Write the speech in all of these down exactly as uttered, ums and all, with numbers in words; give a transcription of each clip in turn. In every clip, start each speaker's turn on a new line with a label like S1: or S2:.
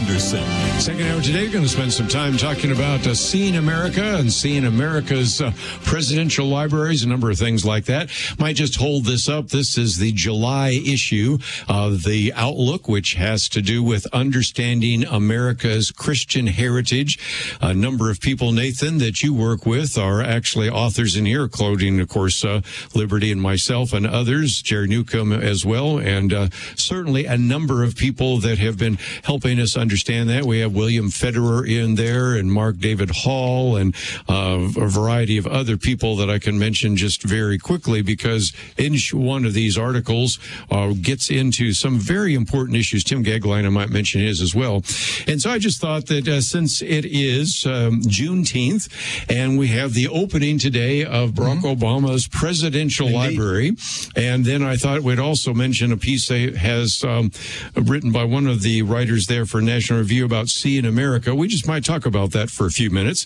S1: Anderson.
S2: Second hour today, going to spend some time talking about uh, Seeing America and Seeing America's uh, presidential libraries, a number of things like that. Might just hold this up. This is the July issue of the Outlook, which has to do with understanding America's Christian heritage. A number of people, Nathan, that you work with are actually authors in here, including, of course, uh, Liberty and myself and others, Jerry Newcomb as well, and uh, certainly a number of people that have been helping us understand that. We have William Federer in there and Mark David Hall and uh, a variety of other people that I can mention just very quickly, because each one of these articles uh, gets into some very important issues. Tim Gagline, I might mention his as well. And so I just thought that uh, since it is um, Juneteenth and we have the opening today of Barack mm-hmm. Obama's presidential Indeed. library, and then I thought we'd also mention a piece that has um, written by one of the writers there for National Review about Seeing America. We just might talk about that for a few minutes.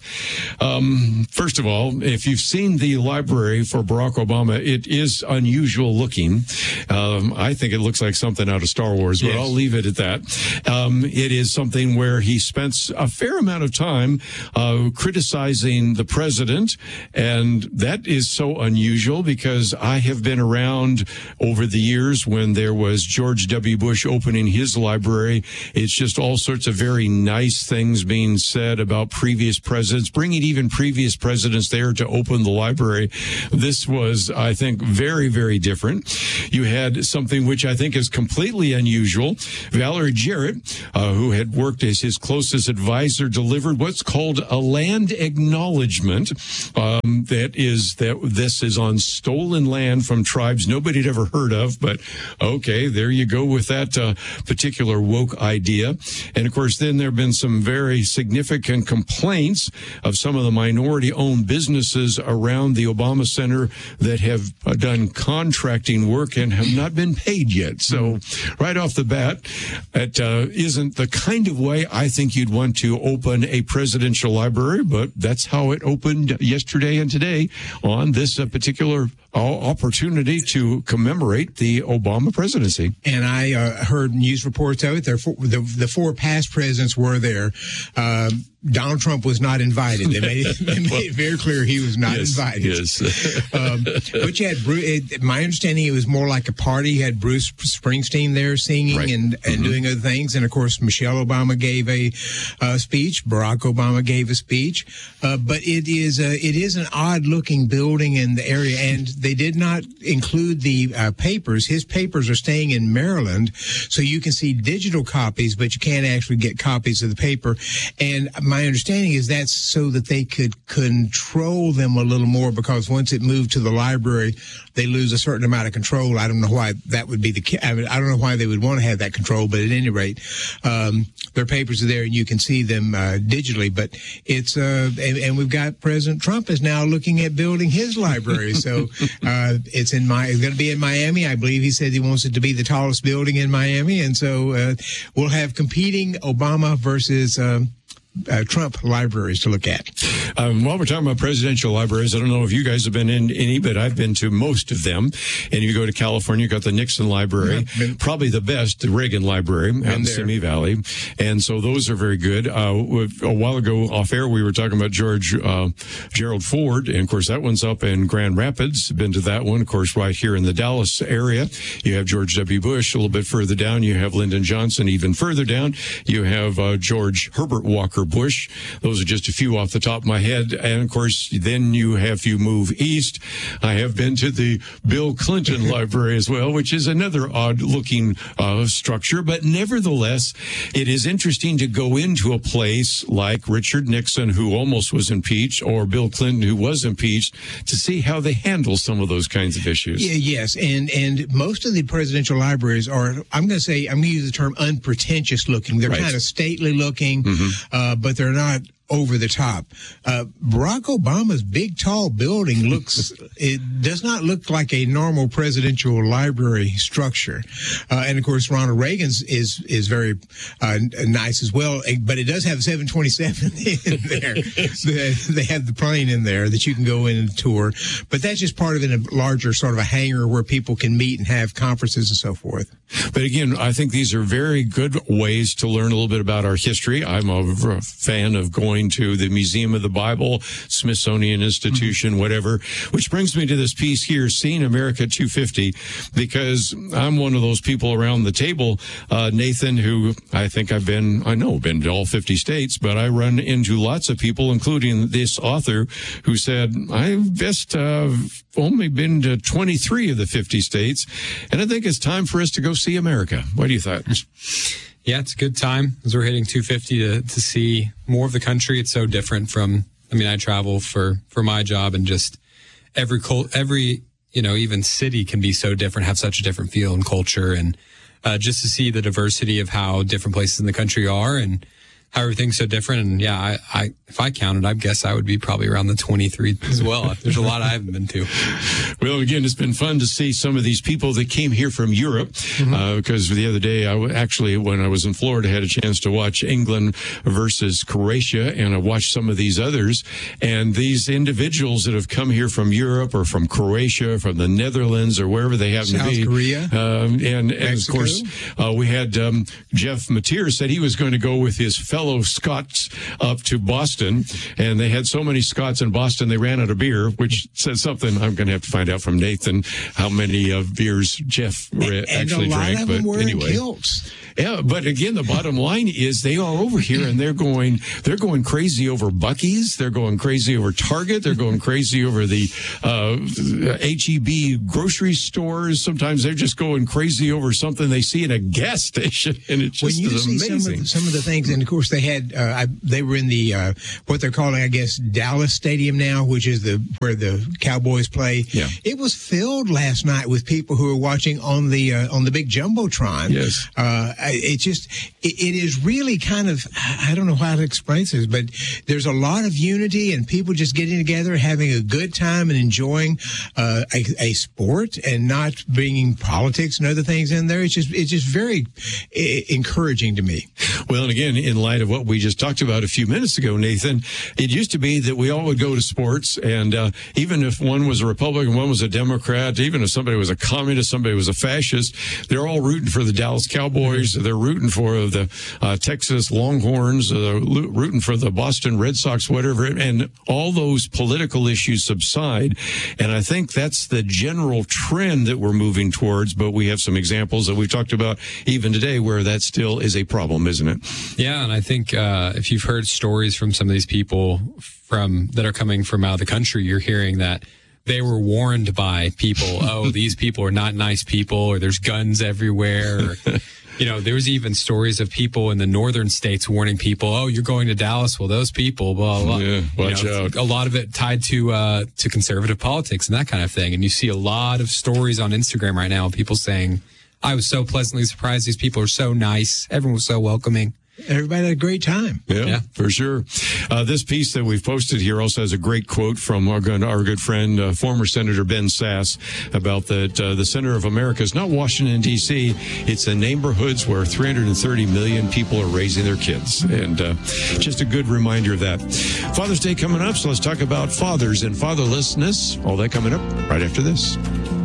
S2: Um, first of all, if you've seen the library for Barack Obama, it is unusual looking. Um, I think it looks like something out of Star Wars, but yes. I'll leave it at that. Um, it is something where he spent a fair amount of time uh, criticizing the president, and that is so unusual because I have been around over the years when there was George W. Bush opening his library. It's just all sorts of very nice things being said about previous presidents, bringing even previous presidents there to open the library. This was, I think, very, very different. You had something which I think is completely unusual. Valerie Jarrett, uh, who had worked as his closest advisor, delivered what's called a land acknowledgement. Um, that is that this is on stolen land from tribes nobody had ever heard of, but okay, there you go with that uh, particular woke idea. And of course, then there have been some very significant complaints of some of the minority-owned businesses around the Obama Center that have uh, done contracting work and have not been paid yet. So right off the bat, it uh, isn't the kind of way I think you'd want to open a presidential library, but that's how it opened yesterday and today on this uh, particular opportunity to commemorate the Obama presidency.
S3: And I uh, heard news reports of it. There, the, the four past presidents were there. Um, Donald Trump was not invited. They made it, they made it very clear he was not
S2: yes,
S3: invited.
S2: Yes.
S3: um, but you had Bruce, it, my understanding, it was more like a party. You had Bruce Springsteen there singing
S2: right.
S3: and, and mm-hmm. doing other things. And of course, Michelle Obama gave a uh, speech. Barack Obama gave a speech. Uh, but it is a, it is an odd looking building in the area. And they did not include the uh, papers. His papers are staying in Maryland. So you can see digital copies, but you can't actually get copies of the paper. And my understanding is that's so that they could control them a little more, because once it moved to the library, they lose a certain amount of control. I don't know why that would be the, I, mean, I don't know why they would want to have that control, but at any rate, um, their papers are there and you can see them uh, digitally. But it's, uh, and, and we've got President Trump is now looking at building his library. So uh, it's in my, it's going to be in Miami. I believe he said he wants it to be the tallest building in Miami. And so uh, we'll have competing Obama versus um, Uh, Trump libraries to look at.
S2: Um, while we're talking about presidential libraries, I don't know if you guys have been in any, but I've been to most of them. And you go to California, you've got the Nixon Library, yeah, probably the best, the Reagan Library out in Simi Valley. And so those are very good. Uh, a while ago off air, we were talking about George uh, Gerald Ford. And of course, that one's up in Grand Rapids. Been to that one, of course, right here in the Dallas area. You have George W. Bush a little bit further down. You have Lyndon Johnson even further down. You have uh, George Herbert Walker Bush. Those are just a few off the top of my head. And of course, then you have, you move east. I have been to the Bill Clinton Library as well, which is another odd looking uh, structure. But nevertheless, it is interesting to go into a place like Richard Nixon, who almost was impeached, or Bill Clinton, who was impeached, to see how they handle some of those kinds of issues.
S3: Yeah, yes. And, and most of the presidential libraries are, I'm going to say, I'm going to use the term unpretentious looking. They're right. kind of stately looking, mm-hmm. uh, but they're not over the top. Uh, Barack Obama's big, tall building looks, it does not look like a normal presidential library structure. Uh, and of course, Ronald Reagan's is, is very uh, nice as well, but it does have seven twenty-seven in there. They have the plane in there that you can go in and tour, but that's just part of it, a larger sort of a hangar where people can meet and have conferences and so forth.
S2: But again, I think these are very good ways to learn a little bit about our history. I'm a fan of going to the Museum of the Bible, Smithsonian Institution, mm-hmm. whatever, which brings me to this piece here, Seeing America two fifty, because I'm one of those people around the table, uh, Nathan, who I think I've been, I know, been to all fifty states, but I run into lots of people, including this author, who said, I've just uh, only been to twenty-three of the fifty states, and I think it's time for us to go see America. What do you think?
S1: Yeah, it's a good time as we're hitting two fifty to, to see more of the country. It's so different from, I mean, I travel for, for my job, and just every, every, you know, even city can be so different, have such a different feel and culture. And uh, just to see the diversity of how different places in the country are and how everything's so different. And yeah, I, I if I counted, I guess I would be probably around the twenty-three as well. There's a lot I haven't been to.
S2: Well, again, it's been fun to see some of these people that came here from Europe, mm-hmm. uh, because the other day, I w- actually, when I was in Florida, I had a chance to watch England versus Croatia, and I watched some of these others. And these individuals that have come here from Europe or from Croatia, from the Netherlands, or wherever they happen
S3: South
S2: to be.
S3: South Korea.
S2: Um, and, and of course, uh, we had um, Jeff Mateer said he was going to go with his fellow Scots up to Boston, and they had so many Scots in Boston they ran out of beer, which says something. I'm going to have to find out from Nathan how many uh, beers Jeff re-
S3: and,
S2: actually
S3: and a lot
S2: drank.
S3: Of them
S2: but
S3: were
S2: anyway,
S3: in kilts.
S2: Yeah, but again, the bottom line is they are over here and they're going they're going crazy over Buc-ee's, they're going crazy over Target, they're going crazy over the uh, H E B grocery stores. Sometimes they're just going crazy over something they see in a gas station, and it just
S3: when you
S2: is
S3: see
S2: amazing.
S3: Some of, the, some of the things, and of course they had uh, I, they were in the uh, what they're calling, I guess, Dallas Stadium now, which is the where the Cowboys play.
S2: Yeah.
S3: It was filled last night with people who were watching on the uh, on the big jumbotron.
S2: Yes,
S3: uh, it just it, it is really kind of, I don't know how to explain this, but there's a lot of unity and people just getting together, having a good time, and enjoying uh, a, a sport, and not bringing politics and other things in there. It's just it's just very I- encouraging to me.
S2: Well, and again, in light of what we just talked about a few minutes ago, Nathan, it used to be that we all would go to sports, and uh, even if one was a Republican, one was a Democrat, even if somebody was a communist, somebody was a fascist, they're all rooting for the Dallas Cowboys. They're rooting for the uh, Texas Longhorns, uh, rooting for the Boston Red Sox, whatever, and all those political issues subside. And I think that's the general trend that we're moving towards, but we have some examples that we've talked about even today where that still is a problem, isn't it?
S1: Yeah, and I think uh, if you've heard stories from some of these people from that are coming from out of the country, you're hearing that they were warned by people, oh, these people are not nice people, or there's guns everywhere. Or, you know, there's even stories of people in the northern states warning people, oh, you're going to Dallas. Well, those people, blah, blah.
S2: Yeah, watch
S1: you know,
S2: out.
S1: A lot of it tied to uh, to conservative politics and that kind of thing. And you see a lot of stories on Instagram right now of people saying, I was so pleasantly surprised. These people are so nice. Everyone was so welcoming.
S3: Everybody had a great time.
S2: Yeah,
S1: yeah.
S2: for sure. Uh, this piece that we've posted here also has a great quote from our good, our good friend, uh, former Senator Ben Sasse, about that uh, the center of America is not Washington, D C It's the neighborhoods where three hundred thirty million people are raising their kids. And uh, just a good reminder of that. Father's Day coming up, so let's talk about fathers and fatherlessness. All that coming up right after this.